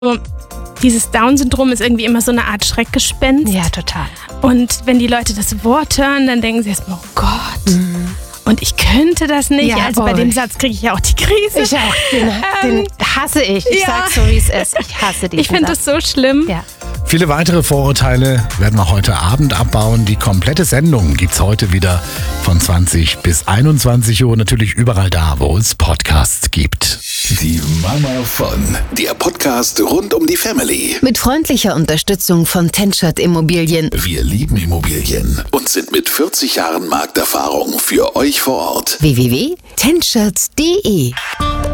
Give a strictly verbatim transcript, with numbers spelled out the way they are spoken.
Dieses Down-Syndrom ist irgendwie immer so eine Art Schreckgespenst. Ja, total. Und wenn die Leute das Wort hören, dann denken sie erstmal, oh Gott, mhm. und ich könnte das nicht. Ja, also bei oh. dem Satz kriege ich ja auch die Krise. Ich auch. Den, ähm, den hasse ich. Ich ja. sag's so, wie es ist. Ich hasse diesen Ich finde das so schlimm. Ja. Viele weitere Vorurteile werden wir heute Abend abbauen. Die komplette Sendung gibt's heute wieder von zwanzig bis einundzwanzig Uhr. Natürlich überall da, wo es Podcasts gibt. Die Mama von. Der Podcast rund um die Family. Mit freundlicher Unterstützung von Tenschert Immobilien. Wir lieben Immobilien und sind mit vierzig Jahren Markterfahrung für euch vor Ort. w w w punkt tenschert punkt d e